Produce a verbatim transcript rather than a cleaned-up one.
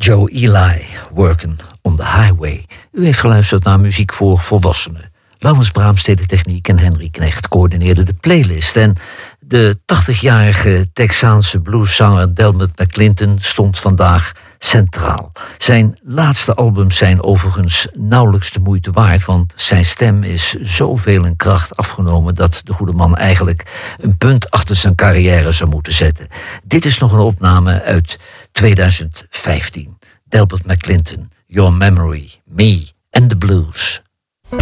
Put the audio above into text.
Joe Ely, Working on the Highway. U heeft geluisterd naar muziek voor volwassenen. Laurens Braamstede techniek en Henry Knecht coördineerden de playlist. En de tachtigjarige Texaanse blueszanger Delbert McClinton stond vandaag centraal. Zijn laatste albums zijn overigens nauwelijks de moeite waard, want zijn stem is zoveel in kracht afgenomen dat de goede man eigenlijk een punt achter zijn carrière zou moeten zetten. Dit is nog een opname uit tweeduizend vijftien. Delbert McClinton, Your Memory, Me and the Blues.